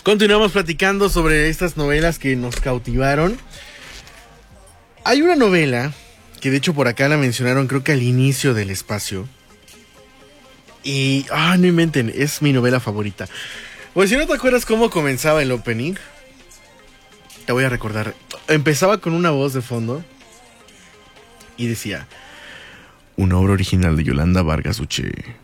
Continuamos platicando sobre estas novelas que nos cautivaron. Hay una novela que de hecho por acá la mencionaron, creo que al inicio del espacio. Y, no inventen, es mi novela favorita. Pues si no te acuerdas cómo comenzaba el opening, te voy a recordar. Empezaba con una voz de fondo y decía: una obra original de Yolanda Vargas Uche.